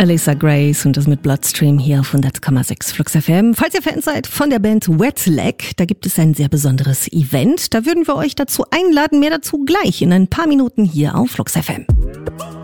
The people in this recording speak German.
Alyssa Grace und das mit Bloodstream hier auf 100,6 Flux FM. Falls ihr Fans seid von der Band Wet Leg, da gibt es ein sehr besonderes Event. Da würden wir euch dazu einladen. Mehr dazu gleich in ein paar Minuten hier auf Flux FM.